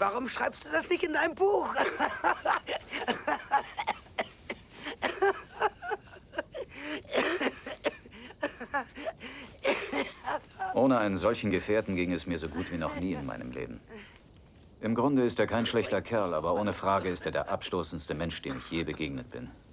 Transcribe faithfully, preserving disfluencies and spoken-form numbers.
Warum schreibst du das nicht in deinem Buch? Ohne einen solchen Gefährten ging es mir so gut wie noch nie in meinem Leben. Im Grunde ist er kein schlechter Kerl, aber ohne Frage ist er der abstoßendste Mensch, dem ich je begegnet bin.